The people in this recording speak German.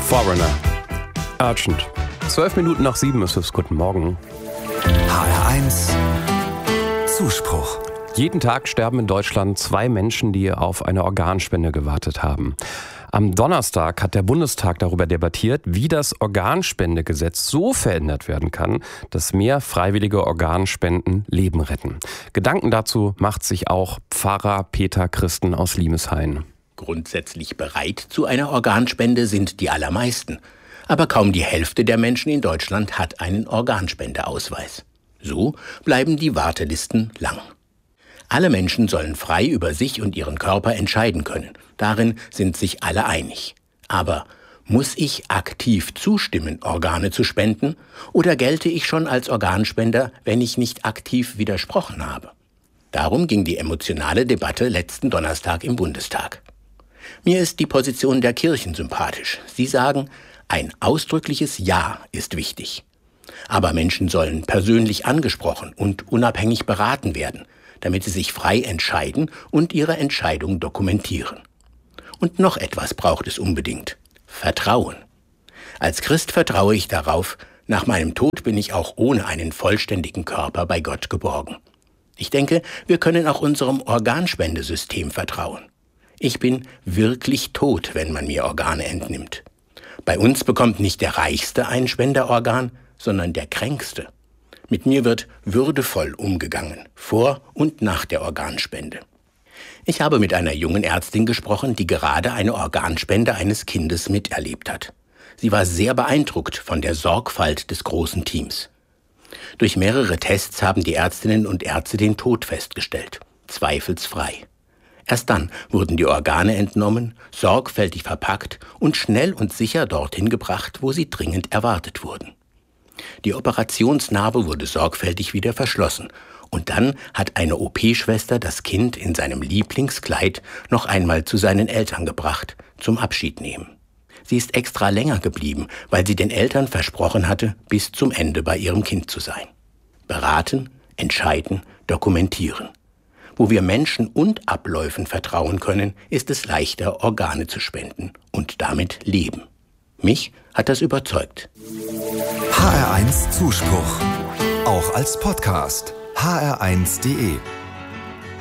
Foreigner. Urgent. 12 Minuten nach 7 ist es. Guten Morgen. HR1 Zuspruch. Jeden Tag sterben in Deutschland 2 Menschen, die auf eine Organspende gewartet haben. Am Donnerstag hat der Bundestag darüber debattiert, wie das Organspendegesetz so verändert werden kann, dass mehr freiwillige Organspenden Leben retten. Gedanken dazu macht sich auch Pfarrer Peter Christen aus Limeshain. Grundsätzlich bereit zu einer Organspende sind die allermeisten. Aber kaum die Hälfte der Menschen in Deutschland hat einen Organspendeausweis. So bleiben die Wartelisten lang. Alle Menschen sollen frei über sich und ihren Körper entscheiden können. Darin sind sich alle einig. Aber muss ich aktiv zustimmen, Organe zu spenden? Oder gelte ich schon als Organspender, wenn ich nicht aktiv widersprochen habe? Darum ging die emotionale Debatte letzten Donnerstag im Bundestag. Mir ist die Position der Kirchen sympathisch. Sie sagen, ein ausdrückliches Ja ist wichtig. Aber Menschen sollen persönlich angesprochen und unabhängig beraten werden, damit sie sich frei entscheiden und ihre Entscheidung dokumentieren. Und noch etwas braucht es unbedingt: Vertrauen. Als Christ vertraue ich darauf, nach meinem Tod bin ich auch ohne einen vollständigen Körper bei Gott geborgen. Ich denke, wir können auch unserem Organspendesystem vertrauen. Ich bin wirklich tot, wenn man mir Organe entnimmt. Bei uns bekommt nicht der Reichste ein Spenderorgan, sondern der Kränkste. Mit mir wird würdevoll umgegangen, vor und nach der Organspende. Ich habe mit einer jungen Ärztin gesprochen, die gerade eine Organspende eines Kindes miterlebt hat. Sie war sehr beeindruckt von der Sorgfalt des großen Teams. Durch mehrere Tests haben die Ärztinnen und Ärzte den Tod festgestellt, zweifelsfrei. Erst dann wurden die Organe entnommen, sorgfältig verpackt und schnell und sicher dorthin gebracht, wo sie dringend erwartet wurden. Die Operationsnarbe wurde sorgfältig wieder verschlossen und dann hat eine OP-Schwester das Kind in seinem Lieblingskleid noch einmal zu seinen Eltern gebracht, zum Abschied nehmen. Sie ist extra länger geblieben, weil sie den Eltern versprochen hatte, bis zum Ende bei ihrem Kind zu sein. Beraten, entscheiden, dokumentieren. Wo wir Menschen und Abläufen vertrauen können, ist es leichter, Organe zu spenden und damit leben. Mich hat das überzeugt. HR1 Zuspruch. Auch als Podcast. hr1.de